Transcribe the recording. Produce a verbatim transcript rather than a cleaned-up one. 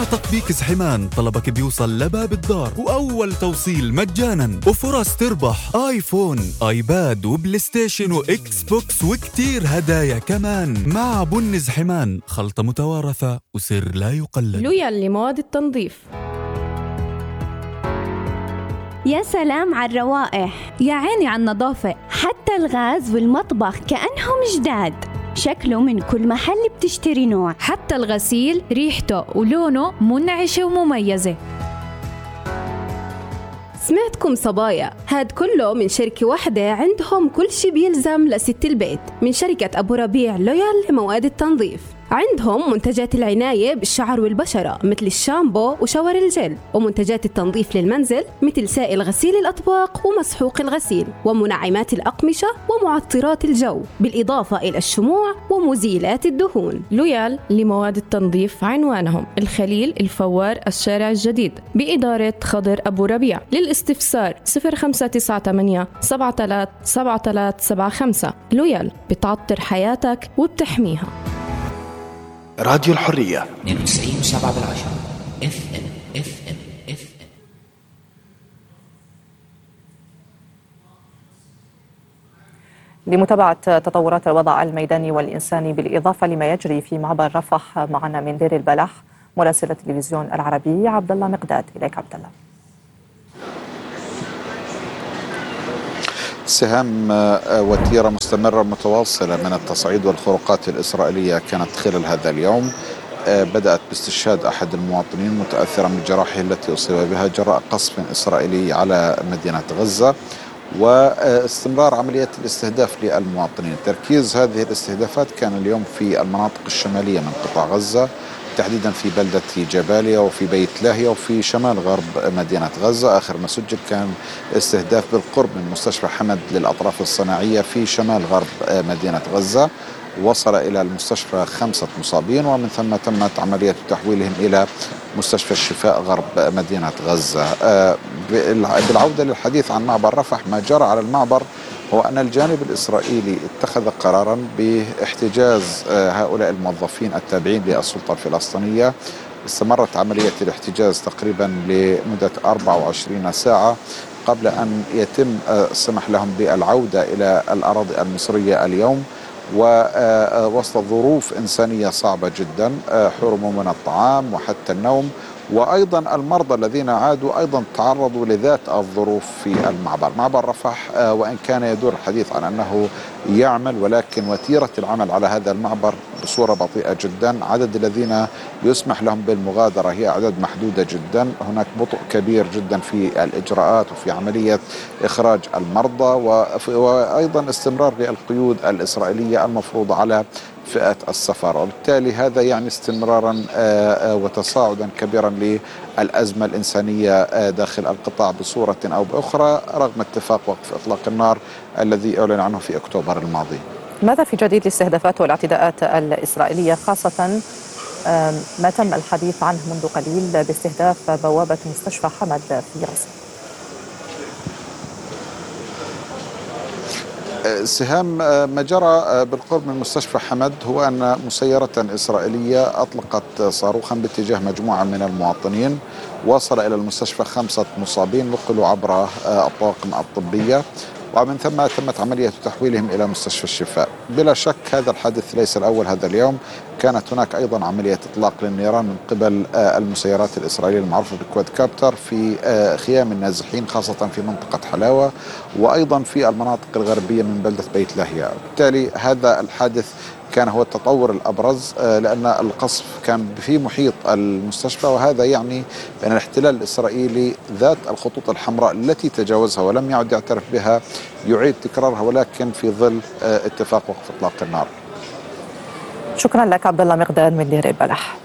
تطبيق زحمان طلبك بيوصل لباب الدار، وأول توصيل مجانا، وفرص تربح آيفون، آيباد، وبلاي ستيشن، وإكس بوكس، وكتير هدايا كمان. مع بن زحمان، خلطة متوارثة وسر لا يقلد. لويال لمواد التنظيف. يا سلام على الروائح، يا عيني على النظافة، حتى الغاز والمطبخ كأنهم جداد. شكله من كل محل بتشتري نوع. حتى الغسيل ريحته ولونه منعشة ومميزة. سمعتكم صبايا، هاد كله من شركة واحدة عندهم كل شي بيلزم لست البيت، من شركة أبو ربيع لويال لمواد التنظيف. عندهم منتجات العناية بالشعر والبشرة مثل الشامبو وشاور الجل، ومنتجات التنظيف للمنزل مثل سائل غسيل الأطباق ومسحوق الغسيل، ومنعمات الأقمشة ومعطرات الجو، بالإضافة إلى الشموع ومزيلات الدهون. لويال لمواد التنظيف عنوانهم الخليل الفوار الشارع الجديد بإدارة خضر أبو ربيع. للاستفسار صفر خمسة تسعة ثمانية سبعة ثلاثة سبعة ثلاثة سبعة خمسة. لويال بتعطر حياتك وبتحميها. راديو الحرية اثنين وتسعين وسبعة بالعشرة اف ام اف ام اف ام. لمتابعة تطورات الوضع الميداني والإنساني بالإضافة لما يجري في معبر رفح، معنا من دير البلح مراسل التلفزيون العربي عبد الله مقداد. إليك عبد الله. سهام وتيرة مستمرة متواصلة من التصعيد والخروقات الإسرائيلية كانت خلال هذا اليوم. بدأت باستشهاد أحد المواطنين متأثرا من جراحه التي أصيب بها جراء قصف إسرائيلي على مدينة غزة، واستمرار عمليات الاستهداف للمواطنين. تركيز هذه الاستهدافات كان اليوم في المناطق الشمالية من قطاع غزة، تحديدا في بلدة جباليا وفي بيت لاهيا وفي شمال غرب مدينة غزة. آخر ما سجل كان استهداف بالقرب من مستشفى حمد للأطراف الصناعية في شمال غرب مدينة غزة. وصل إلى المستشفى خمسة مصابين، ومن ثم تمت عملية تحويلهم إلى مستشفى الشفاء غرب مدينة غزة. بالعودة للحديث عن معبر رفح، ما جرى على المعبر هو أن الجانب الإسرائيلي اتخذ قراراً باحتجاز هؤلاء الموظفين التابعين للسلطة الفلسطينية. استمرت عملية الاحتجاز تقريباً لمدة أربع وعشرين ساعة قبل أن يتم السمح لهم بالعودة إلى الأراضي المصرية اليوم، ووسط ظروف إنسانية صعبة جدا، حرموا من الطعام وحتى النوم. وأيضا المرضى الذين عادوا أيضا تعرضوا لذات الظروف في المعبر. معبر رفح وإن كان يدور الحديث عن أنه يعمل، ولكن وتيرة العمل على هذا المعبر بصورة بطيئة جدا. عدد الذين يسمح لهم بالمغادرة هي أعداد محدودة جدا. هناك بطء كبير جدا في الإجراءات وفي عملية إخراج المرضى، وأيضا استمرار للقيود الإسرائيلية المفروضة على فئة السفر، وبالتالي هذا يعني استمرارا وتصاعدا كبيرا للأزمة الإنسانية داخل القطاع بصورة أو بأخرى، رغم اتفاق وقف إطلاق النار الذي أعلن عنه في أكتوبر الماضي. ماذا في جديد الاستهدافات والاعتداءات الإسرائيلية، خاصة ما تم الحديث عنه منذ قليل باستهداف بوابة مستشفى حمد في غزة؟ سهام، ما جرى بالقرب من مستشفى حمد هو أن مسيرة إسرائيلية أطلقت صاروخا باتجاه مجموعة من المواطنين. وصل إلى المستشفى خمسة مصابين نقلوا عبر الطواقم الطبية، ومن ثم تمت عملية تحويلهم إلى مستشفى الشفاء. بلا شك هذا الحادث ليس الأول هذا اليوم. كانت هناك أيضا عملية إطلاق للنيران من قبل المسيرات الإسرائيلية المعروفة بالكواد كابتر في خيام النازحين، خاصة في منطقة حلاوة وأيضا في المناطق الغربية من بلدة بيت لاهيا. بالتالي هذا الحادث كان هو التطور الأبرز، لأن القصف كان في محيط المستشفى، وهذا يعني بأن الاحتلال الإسرائيلي ذات الخطوط الحمراء التي تجاوزها ولم يعد يعترف بها يعيد تكرارها، ولكن في ظل اتفاق وقف إطلاق النار. شكرا لك عبد الله مقداد من دير البلح.